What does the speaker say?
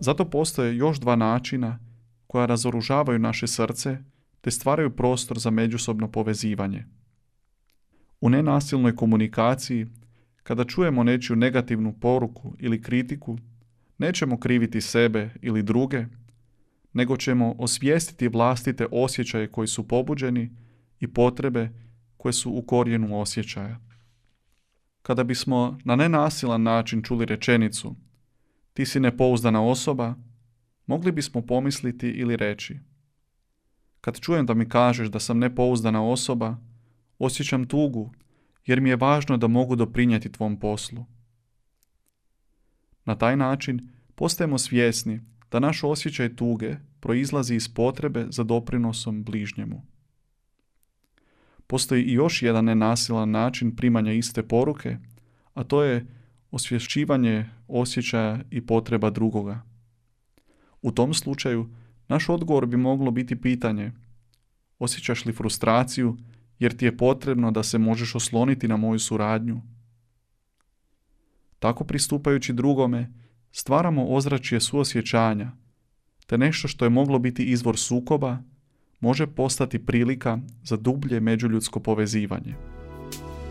Zato postoje još dva načina koja razoružavaju naše srce te stvaraju prostor za međusobno povezivanje. U nenasilnoj komunikaciji, kada čujemo nečiju negativnu poruku ili kritiku, nećemo kriviti sebe ili druge, nego ćemo osvijestiti vlastite osjećaje koji su pobuđeni i potrebe koje su u korijenu osjećaja. Kada bismo na nenasilan način čuli rečenicu "ti si nepouzdana osoba", mogli bismo pomisliti ili reći: "Kad čujem da mi kažeš da sam nepouzdana osoba, osjećam tugu jer mi je važno da mogu doprinijeti tvom poslu." Na taj način postajemo svjesni da naš osjećaj tuge proizlazi iz potrebe za doprinosom bližnjemu. Postoji i još jedan nenasilan način primanja iste poruke, a to je osvješćivanje osjećaja i potreba drugoga. U tom slučaju, naš odgovor bi moglo biti pitanje: osjećaš li frustraciju jer ti je potrebno da se možeš osloniti na moju suradnju? Tako pristupajući drugome, stvaramo ozračje suosjećanja, te nešto što je moglo biti izvor sukoba može postati prilika za dublje međuljudsko povezivanje.